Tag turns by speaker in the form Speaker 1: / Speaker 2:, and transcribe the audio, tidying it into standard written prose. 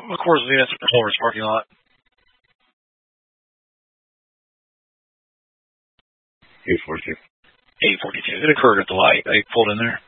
Speaker 1: McCour's units at the Polaris parking lot.
Speaker 2: 842.
Speaker 1: 842. It occurred at the light. I pulled in there.